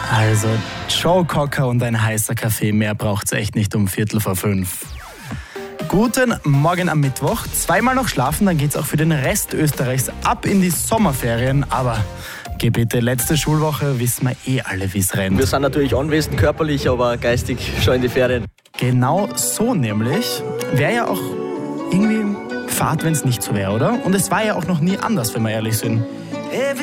Also Joe Cocker und ein heißer Kaffee, mehr braucht's echt nicht um 4:45. Guten Morgen am Mittwoch. Zweimal noch schlafen, dann geht's auch für den Rest Österreichs ab in die Sommerferien. Aber geh bitte, letzte Schulwoche wissen wir alle, wie's rennt. Wir sind natürlich anwesend körperlich, aber geistig schon in die Ferien. Genau so nämlich. Wäre ja auch irgendwie Fahrt, wenn's nicht so wäre, oder? Und es war ja auch noch nie anders, wenn wir ehrlich sind.